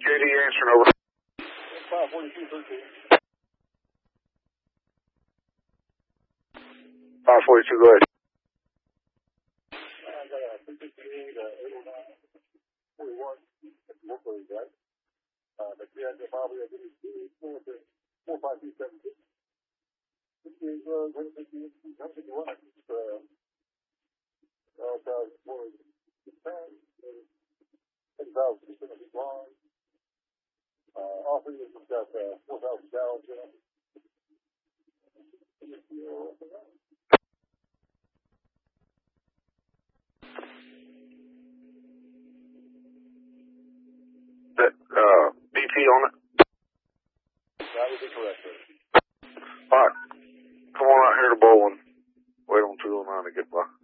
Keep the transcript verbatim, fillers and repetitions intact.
J D answering over. five forty-two thirteen. five forty-two, go ahead. I got a three fifty-eight, uh, eight oh nine, forty-one. That's the work order, right? Uh, but yeah, the Bobby, I did it two, four, four, five, two, seven, six. fifty-eight, uh, one fifty-eight, one fifty-one. Uh, uh, about four, ten, ten thousand, six hundred long. Uh, offering is got, uh, four thousand gallons in it. That, uh, B T on it? That would be correct, sir. Alright. Come on out here to Bowling. Wait on two oh nine to get by.